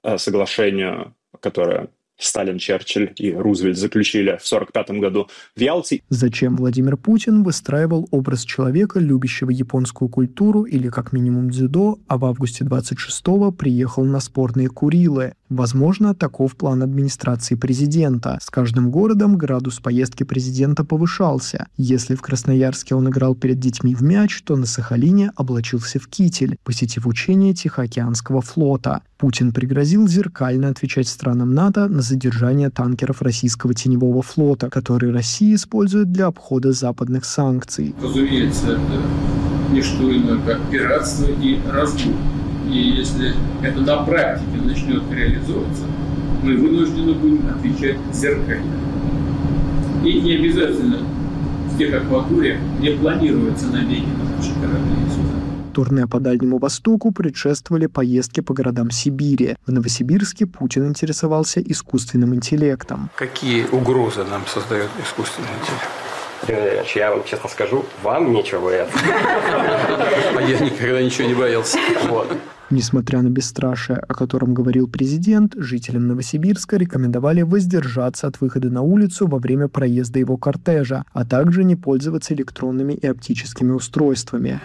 соглашению, которое Сталин, Черчилль и Рузвельт заключили в 1945 году в Ялте. Зачем Владимир Путин выстраивал образ человека, любящего японскую культуру или как минимум дзюдо, а в августе 26-го приехал на спорные Курилы? Возможно, таков план администрации президента. С каждым городом градус поездки президента повышался. Если в Красноярске он играл перед детьми в мяч, то на Сахалине облачился в китель, посетив учение Тихоокеанского флота. Путин пригрозил зеркально отвечать странам НАТО на задержание танкеров российского теневого флота, который Россия использует для обхода западных санкций. Разумеется, это не что иное, как пиратство и разбой. И если это на практике начнет реализовываться, мы вынуждены будем отвечать зеркально. И не обязательно в тех акваториях, где планируется набеги на наши корабли и суда. Турне по Дальнему Востоку предшествовали поездки по городам Сибири. В Новосибирске Путин интересовался искусственным интеллектом. Какие угрозы нам создает искусственный интеллект? Ильич, я вам честно скажу, вам нечего бояться. А я никогда ничего не боялся. Вот. Несмотря на бесстрашие, о котором говорил президент, жителям Новосибирска рекомендовали воздержаться от выхода на улицу во время проезда его кортежа, а также не пользоваться электронными и оптическими устройствами.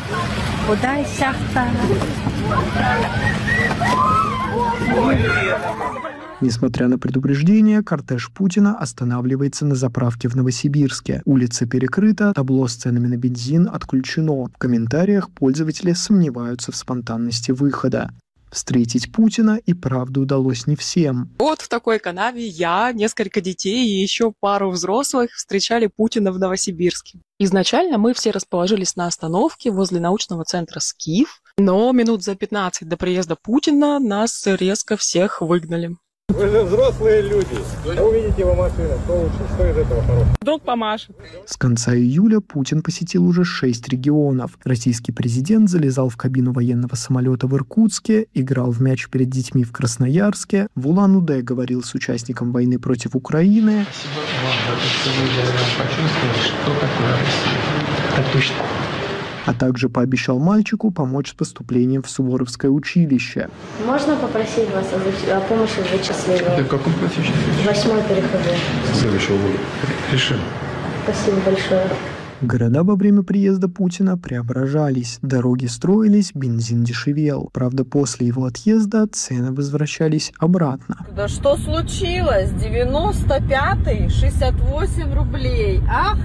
Несмотря на предупреждение, кортеж Путина останавливается на заправке в Новосибирске. Улица перекрыта, табло с ценами на бензин отключено. В комментариях пользователи сомневаются в спонтанности выхода. Встретить Путина и правда удалось не всем. Вот в такой канаве я, несколько детей и еще пару взрослых встречали Путина в Новосибирске. Изначально мы все расположились на остановке возле научного центра «Скиф», но минут за 15 до приезда Путина нас резко всех выгнали. Вы же взрослые люди. Увидите его машину, что лучше, что из этого хорошего? Вдруг помашет. С конца июля Путин посетил уже 6 регионов. Российский президент залезал в кабину военного самолета в Иркутске, играл в мяч перед детьми в Красноярске, в Улан-Удэ говорил с участником войны против Украины. Спасибо вам за то, что вы дали нам почувствовать, что такое Россия. Так точно. А также пообещал мальчику помочь с поступлением в Суворовское училище. Можно попросить вас о помощи в вычислении? Да в каком классе сейчас? 8-й переходной. Со следующего года. Решим. Спасибо большое. Города во время приезда Путина преображались, дороги строились, бензин дешевел. Правда, после его отъезда цены возвращались обратно. Да что случилось? 95-й 68 рублей.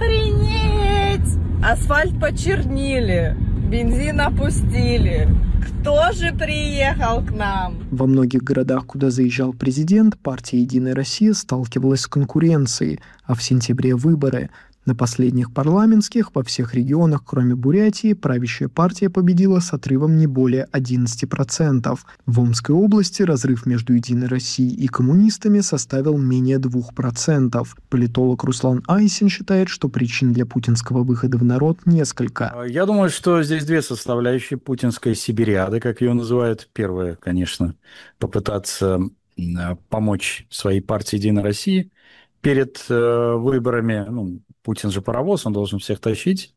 Охренеть! Асфальт почернили, бензин опустили. Кто же приехал к нам? Во многих городах, куда заезжал президент, партия «Единая Россия» сталкивалась с конкуренцией, а в сентябре выборы. На последних парламентских во всех регионах, кроме Бурятии, правящая партия победила с отрывом не более 11%. В Омской области разрыв между «Единой Россией» и коммунистами составил менее 2%. Политолог Руслан Айсин считает, что причин для путинского выхода в народ несколько. Я думаю, что здесь две составляющие путинской сибириады, как ее называют. Первая, конечно, попытаться помочь своей партии «Единой России» перед выборами. Путин же паровоз, он должен всех тащить.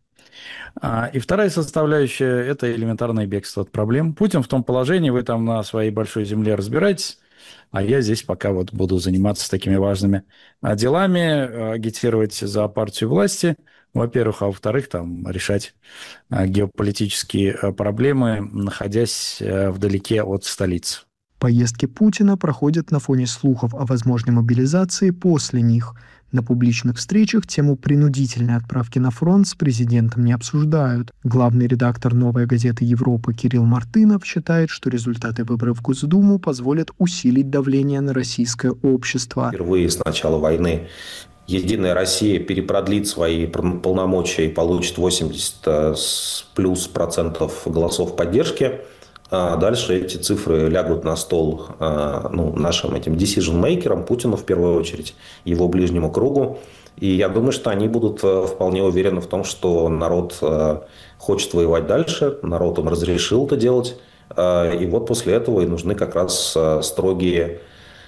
И вторая составляющая – это элементарное бегство от проблем. Путин в том положении, вы там на своей большой земле разбираетесь, а я здесь пока буду заниматься такими важными делами, агитировать за партию власти, во-первых, а во-вторых, там решать геополитические проблемы, находясь вдалеке от столицы. Поездки Путина проходят на фоне слухов о возможной мобилизации после них. На публичных встречах тему принудительной отправки на фронт с президентом не обсуждают. Главный редактор «Новой газеты Европы» Кирилл Мартынов считает, что результаты выборов в Госдуму позволят усилить давление на российское общество. Впервые с начала войны «Единая Россия» перепродлит свои полномочия и получит 80 плюс процентов голосов поддержки. А дальше эти цифры лягут на стол нашим этим decision-мейкерам, Путину в первую очередь, его ближнему кругу. И я думаю, что они будут вполне уверены в том, что народ хочет воевать дальше, народ им разрешил это делать. И вот после этого и нужны как раз строгие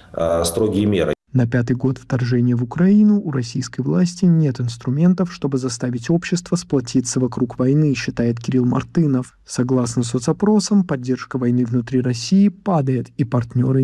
меры. На 5-й год вторжения в Украину у российской власти нет инструментов, чтобы заставить общество сплотиться вокруг войны, считает Кирилл Мартынов. Согласно соцопросам, поддержка войны внутри России падает, и партнеры